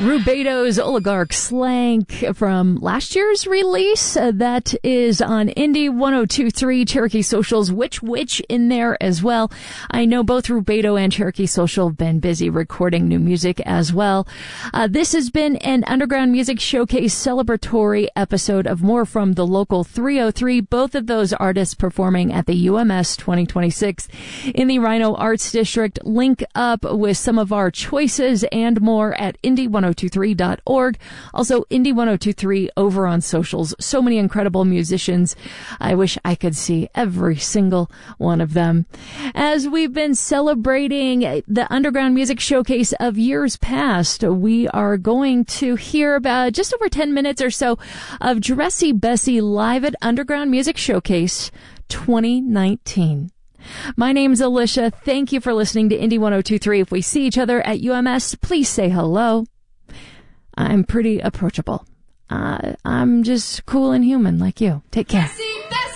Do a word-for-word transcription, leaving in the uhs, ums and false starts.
Rubedo's Oligarch Slank from last year's release. Uh, that is on Indie one oh two point three, Cherokee Social's Witch Witch in there as well. I know both Rubedo and Cherokee Social have been busy recording new music as well. Uh, this has been an Underground Music Showcase celebratory episode of More from the Local three oh three. Both of those artists performing at the U M S twenty twenty-six in the Rhino Arts District. Link up with some of our choices and more at indie one oh two three dot org. Also, Indie one oh two three over on socials. So many incredible musicians. I wish I could see every single one of them. As we've been celebrating the Underground Music Showcase of years past, we are going to hear about just over ten minutes or so of Dressy Bessy live at Underground Music Showcase twenty nineteen. My name's Alicia. Thank you for listening to Indie one oh two point three. If we see each other at U M S, please say hello. I'm pretty approachable. Uh, I'm just cool and human like you. Take care.